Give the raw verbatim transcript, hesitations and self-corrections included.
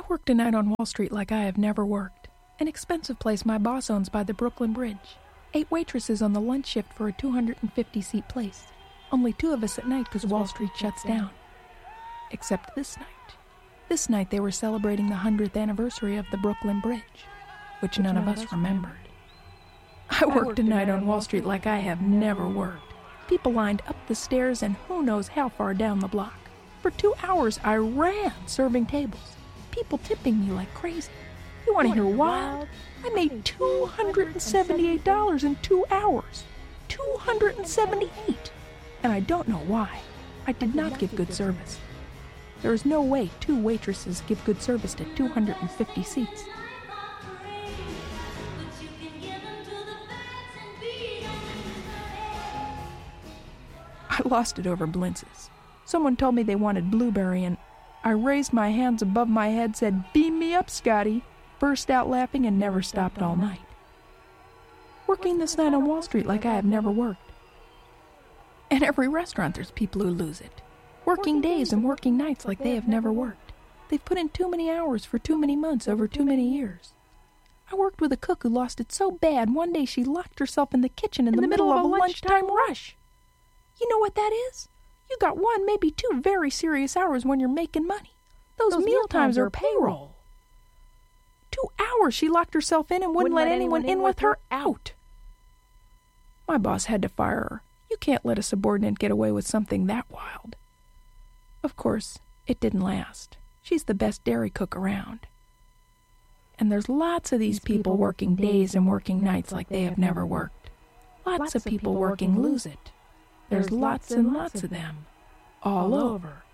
I worked a night on Wall Street like I have never worked. An expensive place my boss owns by the Brooklyn Bridge. Eight waitresses on the lunch shift for a two hundred fifty seat place. Only two of us at night because Wall Street shuts down. Except this night. This night they were celebrating the hundredth anniversary of the Brooklyn Bridge, which none of us remembered. I worked a night on Wall Street like I have never worked. People lined up the stairs and who knows how far down the block. For two hours I ran serving tables. People tipping me like crazy. You want to hear wild? I made two hundred seventy-eight dollars in two hours. two hundred seventy-eight dollars. And I don't know why. I did not give good service. There is no way two waitresses give good service to two hundred fifty seats. I lost it over Blintz's. Someone told me they wanted blueberry, and I raised my hands above my head, said, "Beam me up, Scotty," burst out laughing, and never stopped all night. Working this night on Wall Street like I have never worked. In every restaurant there's people who lose it. Working days and working nights like they have never worked. They've put in too many hours for too many months over too many years. I worked with a cook who lost it so bad one day she locked herself in the kitchen in, in the, the middle, middle of a lunchtime rush. rush. You know what that is? You got one, maybe two very serious hours when you're making money. Those, Those meal times are payroll. Two hours she locked herself in and wouldn't, wouldn't let, let anyone, anyone in with her out. My boss had to fire her. You can't let a subordinate get away with something that wild. Of course, it didn't last. She's the best dairy cook around. And there's lots of these people working days and working nights like they have never worked. Lots of people working lose it. There's lots and lots of them all over.